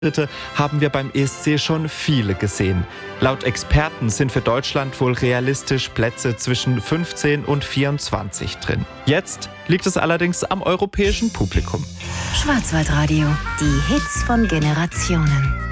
Dritte haben wir beim ESC schon viele gesehen. Laut Experten sind für Deutschland wohl realistisch Plätze zwischen 15 und 24 drin. Jetzt liegt es allerdings am europäischen Publikum. Schwarzwaldradio, die Hits von Generationen.